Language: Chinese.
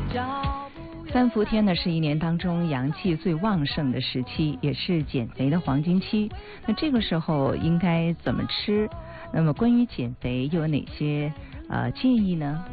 三伏天呢是一年当中阳气最旺盛的时期，也是减肥的黄金期。那这个时候应该怎么吃？那么关于减肥又有哪些建议呢？